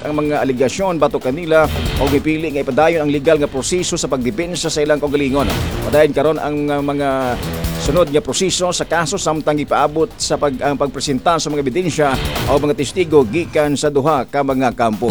ang mga aligasyon bato kanila o gipili nga ipadayon ang legal nga proseso sa pagdepensa sa ilang kaugalingon. Padayon karon ang mga sunod nga proseso sa kaso samtang ipaabot sa pagpresenta sa mga ebidensya o mga testigo gikan sa duha ka mga kampo.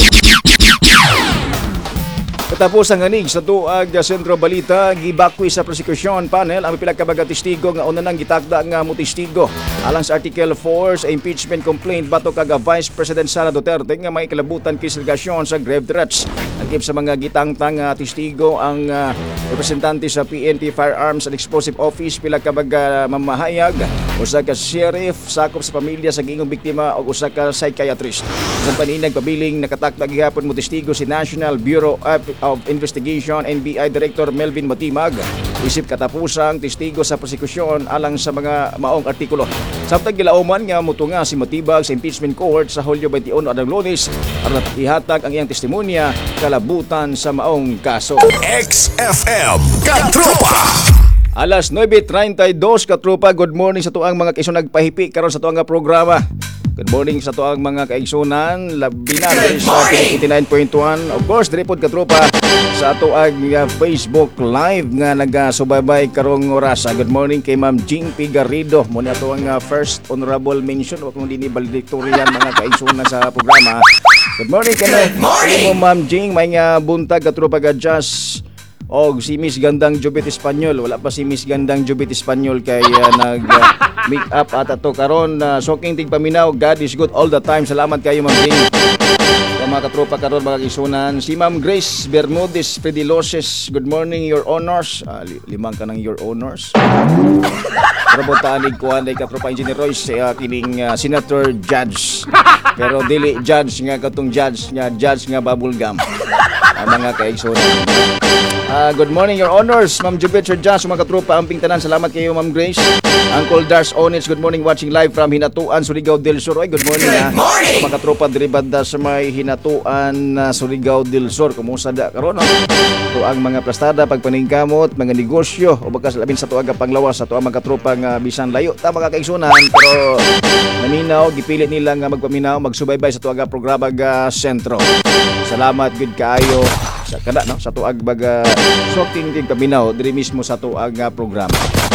Katapos ang hanig sa tuag Sentro Balita, gibakwi sa prosecution panel ang pipila ka mga testigo nga una nang gitakda nga mo testigo alang sa Article 4 sa impeachment complaint bato kag Vice President Sara Duterte nga may kalabutan kisaligasyon sa grave threats. Nagkip sa mga gitangtang testigo ang representante sa PNP Firearms and Explosive Office, pila ka mga mamahayag, usa ka sheriff, sakop sa pamilya sa giingong biktima ug usa ka psychiatrist. Sa paninag pabiling nakatakda gihapon mo testigo si National Bureau of Investigation NBI Director Melvin Matimag isip katapusang testigo sa prosekusyon alang sa mga maong artikulo. Samtang gilauman nga mutunga si Matibag sa impeachment court sa Hulyo 21 adang Lunes aron ihatag ang iyang testimonya kalabutan sa maong kaso. XFM Katropa. Alas 9:32 katropa, good morning sa tuang mga kaiso nagpahipi karon sa tuang nga programa. Good morning sa tuang mga kaigsunan, labi na sa 89.1. Of course, diri pod katropa sa tuang Facebook Live nga nagasubaybay karong oras. Good morning kay Ma'am Jing P. Garrido. Muna to ang first honorable mention o kung hindi valedictorian mga kaigsunan sa programa. Good morning kay mo Ma'am Jing, may nga buntag katropa ka just og si Miss Gandang Jubit Espanyol. Wala pa si Miss Gandang Jubit Espanyol kay nag-make up at ato karon. Soking tigpaminaw, God is good all the time. Salamat kayo Ma'am Jing. Sa mga katropa karon mga isunan, si Ma'am Grace Bermudez Prediloses. Good morning, Your Honors. Limang ka ng Your Honors. Rabotanig ko anay katropa Engineer Royce kining Senator Judge. Pero dili judge nga katong judge nga bubblegum. Mga kaigsunan. Good morning, Your Honors. Ma'am Jupiter Jas, mga katropa, amping tanan. Salamat kayo, Ma'am Grace. Uncle Dars Onits, good morning, watching live from Hinatuan, Surigao del Sur. Ay, good morning, mga katropa, diribanda sa may Hinatuan, Surigao del Sur. Kumusta da karon, no? Ito ang mga plastada, pagpaningkamot, mga negosyo, o bakas labin sa tuaga panglawas, sa tuang mga katropa nga bisan layo. Tama mga kaigsunan, pero naminaw, gipilit nila nga magpaminaw, magsubaybay sa tuaga programa ga sentro. Salamat, good kaayo sa kada no sa tuag baga soking din kaminaw diri mismo sa tuag programa.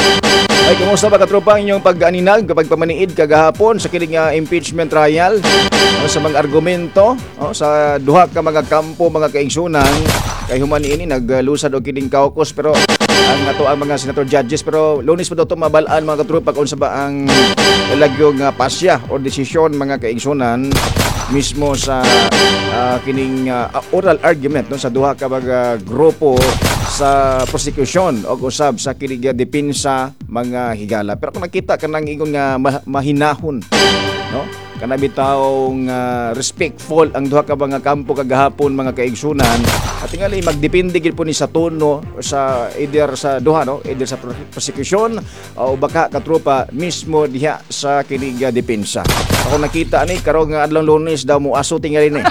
Ay kumusta ba katropa inyong pag-aninag kapag pamaniid kagahapon sa kining impeachment trial sa mga argumento sa duha ka mga kampo mga kaigsunan kay human ini naglusad og kining caucus pero ang ato ang mga senator judges pero Lunes pa daw to mabalaan mga katropa kung sa ba ang lagyo nga pasya o desisyon mga kaigsunan mismo sa kining oral argument no sa duha ka mga grupo sa prosecution o usab sa kining depensa mga higala. Pero kung nakita kanang ingon nga mahinahon no kana bitawng respectful ang duha ka mga kampo kagahapon mga kaigsunan at tingali magdepende gid po ni sa tono sa either sa duha no either sa prosecution o baka katropa mismo diha sa kining depensa. Ako nakita ni karong adlaw Lunes daw mo aso tingali ni.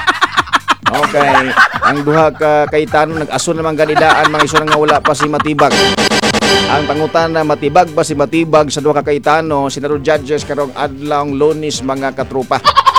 Okay, ang duha ka kaytano nag-aso naman ganidaan mga iso nga wala pa si Matibag. Ang pangutana matibag ba si Matibag sa duha ka kaytano senador judges karong adlaw Lunes mga katropa.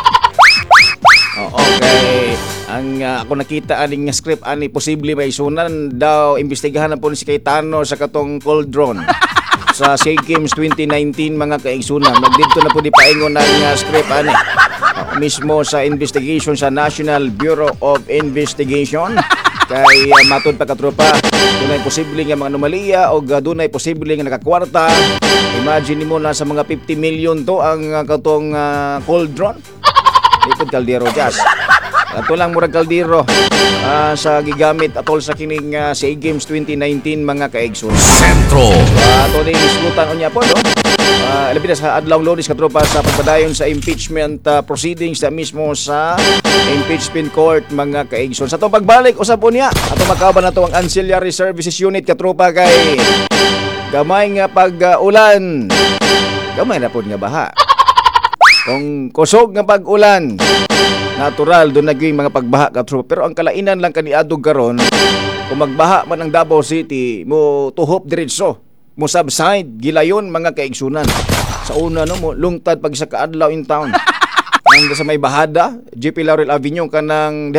Okay. Ang ako nakita aning script ani posible may isunan daw imbestigahan na po si Cayetano sa katong cold drone sa SEA Games 2019 mga kaigsunan. Magdito na po di paingon ang script ani. Mismo sa investigation sa National Bureau of Investigation kay matod pa katropa dunay posible nga mga anomalya o dunay posible nga nakakwarta. Imagine mo na sa mga 50 million to ang katong cold drone. Ikot kaldero jazz. Ato lang murag kaldero sa gigamit atol sa kining SEA Games 2019 mga kaigsoon. Sentro. Ato ning isgutan unya po no. Labi na sa adlaw Lunes katropa sa pagpadayon sa impeachment proceedings na mismo sa impeachment court mga kaigsoon. Sa atong pagbalik usab po niya ato makaban nato ang Ancillary Services Unit katropa kay gamay nga pag-ulan. Gamay na po nga baha. Kung kusog nga pag-ulan, natural doon naging mga pagbaha katropa. Pero ang kalainan lang kaniadog karon, kung magbaha man ang Davao City, mo tuhop diretso, mo subside, gilayon mga kaigsunan. Sa una no, mo lungtad pag sa kaadlaw in town. Ang sa may bahada, GP Laurel Avenue kanang